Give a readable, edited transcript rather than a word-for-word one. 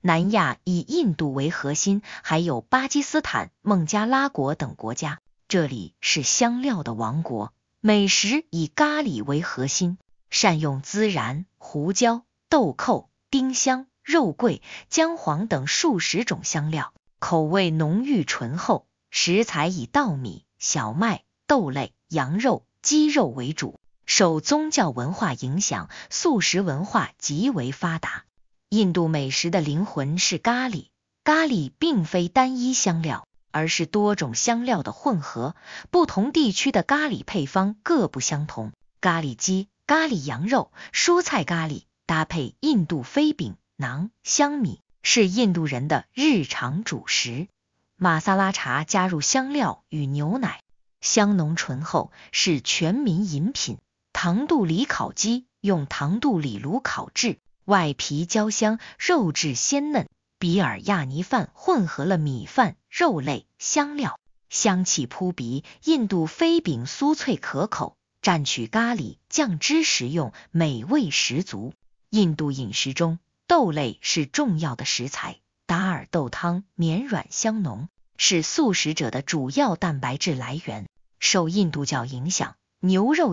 南亚以印度为核心，还有巴基斯坦、孟加拉国等国家，这里是香料的王国。美食以咖喱为核心，善用孜然、胡椒、豆蔻、丁香、肉桂、姜黄等数十种香料，口味浓郁醇厚。食材以稻米、小麦、豆类、羊肉、鸡肉为主。受宗教文化影响，素食文化极为发达。印度美食的灵魂是咖喱，咖喱并非单一香料，而是多种香料的混合，不同地区的咖喱配方各不相同。咖喱鸡、咖喱羊肉、蔬菜咖喱搭配印度飞饼、馕、香米，是印度人的日常主食。玛萨拉茶加入香料与牛奶，香浓醇厚，是全民饮品。糖肚里烤鸡用糖肚里炉烤制，外皮焦香，肉质鲜嫩。比尔亚尼饭混合了米饭、肉类、香料，香气扑鼻。印度飞饼酥脆可口，蘸取咖喱酱汁食用，美味十足。印度饮食中，豆类是重要的食材，达尔豆汤绵软香浓，是素食者的主要蛋白质来源。受印度教影响，牛肉